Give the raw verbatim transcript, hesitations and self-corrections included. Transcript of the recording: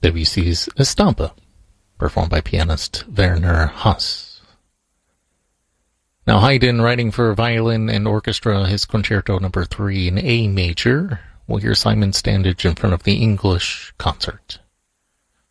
Debussy's Estampe, performed by pianist Werner Haas. Now Haydn, writing for violin and orchestra, his Concerto Number three in A major. We'll hear Simon Standage in front of the English Concert.